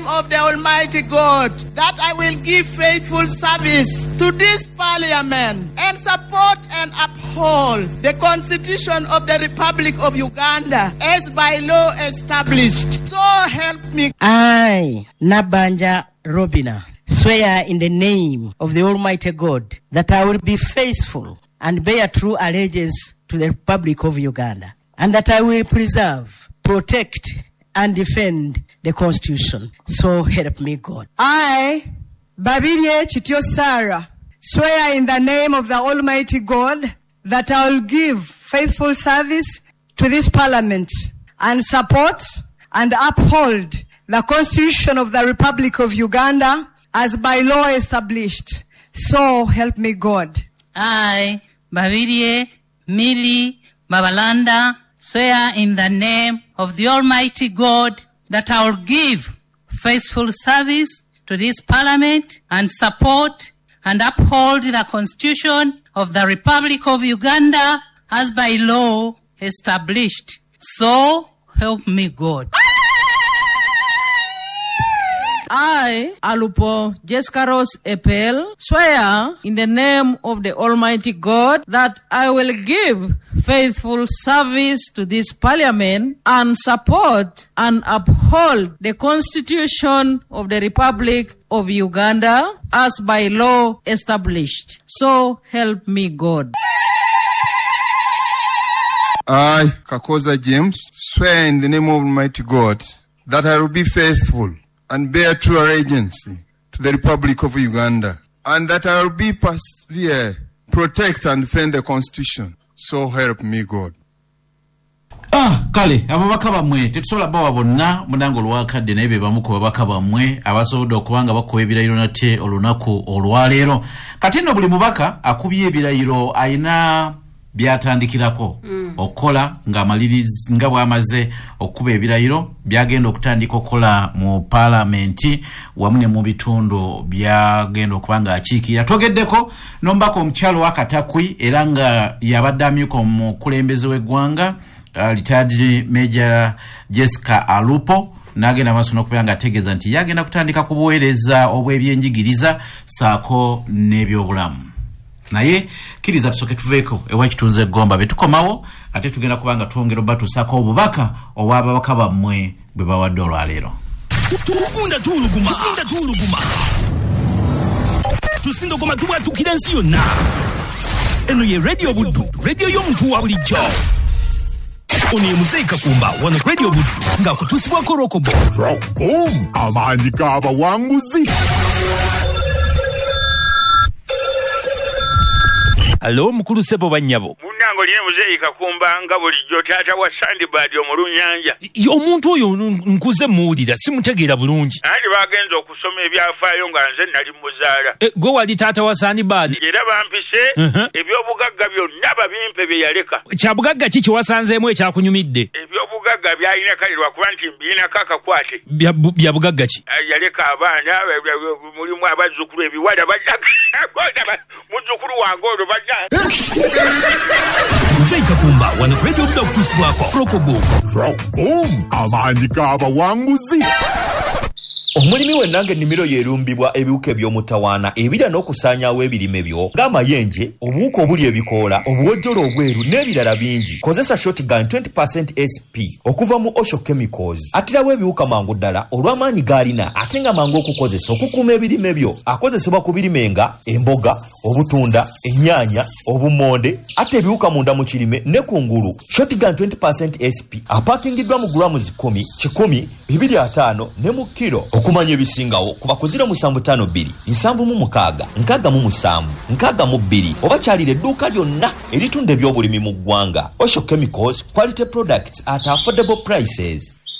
name of the Almighty God that I will give faithful service to this Parliament and support and uphold the Constitution of the Republic of Uganda as by law established. So help me. I, Nabanja Robina, swear in the name of the Almighty God that I will be faithful and bear true allegiance to the Republic of Uganda, and that I will preserve, protect, and defend the Constitution. So help me God. I, Babirye Chityo Sarah, swear in the name of the Almighty God that I will give faithful service to this Parliament and support and uphold the Constitution of the Republic of Uganda as by law established. So help me God. I, Babirye Mili Babalanda, swear in the name of the Almighty God that I will give faithful service to this Parliament and support and uphold the Constitution of the Republic of Uganda as by law established. So help me God. I, Alupo Jeskaros Epel, swear in the name of the Almighty God that I will give faithful service to this Parliament and support and uphold the Constitution of the Republic of Uganda as by law established. So help me God. I, Kakoza James, swear in the name of Almighty God that I will be faithful and bear true allegiance to the Republic of Uganda, and that I will be persevere, protect and defend the Constitution. So help me God. Kale ababaka bamwe tetusobola bawa bonna munango lwakadde naye bamu ku babaka bamwe abasobola okubanga bakuwa ebirayiro nate olunaku olwaleero. Kati nno buli mubaka akubye ebirayiro ayina byatandikirako okola ng'amalirizi nga bwamaze okuba ebirayiro byagenda okutandika okola mu palamenti wamu ne mu bitundu byagenda okubanga akiikirira. Twogeddeko n'omubaka omukyalo wa Katakwi era nga yabadde amyuka omukulembeze w'eggwanga retired Major Jessica Alupo n'agenda maaso n'okubeera nga ategeeza nti yagenda kutandika kubuweereza obw'ebyenjigiriza saako n'ebyobulamu. Naye kiriza tusoke tuveeko ewa kitunze gomba betukomawo ate tugenda kubanga twongera obatuusako obubaka obw'ababaka bammwe bwe bawadde olwaleero. Tukunda tuluguma tusindogoma tubwatukira ensi yonna. Eno ye Radio Buddu, radio y'omuntu wa bulijjo. Ono ye Muzeyi Kakumba wano Radio Buddu ng'akutuusibwako Rokobo. Boom! Amaanyi g'abawanguzi. Alo mukulu Sebo Banyabo. Munango liye Muzeyi Kakumba nga bulijjo taata wa Sandibad omulunnyanja. Omuntu oyo nkuze muwulira simutegeera bulungi. Andi bagenza okusoma ebyafaayo nga nze nali muzaala. Gwe wali taata wa Sandibad. Era bampise ebyobugagga byonna babimpe bye yaleka. Kyabugagga ki kyewasanzeemu ekyakunyumidde? Ebyobugagga byalina kale lwakuba nti mbirina kakakwate. Bya bugagga ki? Yaleka abaana mulimu abazzukulu ebiwala bajja muzzukulu wange olwo bajja. Muzeyi Kakumba wano Radio Buddu okutuusibwako Rokobo. Amaanyi g'abawanguzi. Omulimi w'ennanga ennimiro yeerumbibwa ebiwuka eby'omutawaana ebira n'okusaanyaawo ebirime byo ng'amayenje, obuwuka obuli ebikoola, obuwojjolo obweru n'ebirala bingi. Kozesa shotgun 20% SP okuva mu Osho Chemicals. Atirawo ebiwuka mangu ddala olw'amaanyi g'alina ate nga mangu okukozesa okukuuma ebirime byo. Akozesebwa ku birime nga emboga, obutunda, ennyaanya, obummonde, ate ebiwuka munda mu kirime ne kungulu. Shotgun 20% SP apaakingiddwa mu grams 10, 100, 250 ne mu kilo. Okumanya ebisingawo kuba ku 0752 766 667 662 oba kyalira edduuka lyonna eritunda ebyobulimi mu ggwanga. Osho Chemicals, quality products at affordable prices.